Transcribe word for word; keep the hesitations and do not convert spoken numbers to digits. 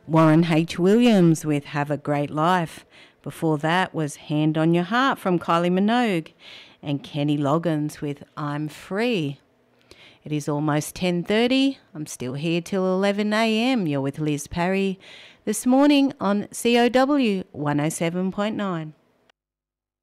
Warren H. Williams with Have a Great Life. Before that was Hand on Your Heart from Kylie Minogue, and Kenny Loggins with I'm Free. It is almost ten thirty. I'm still here till eleven a m. You're with Liz Parry this morning on C O W one oh seven point nine.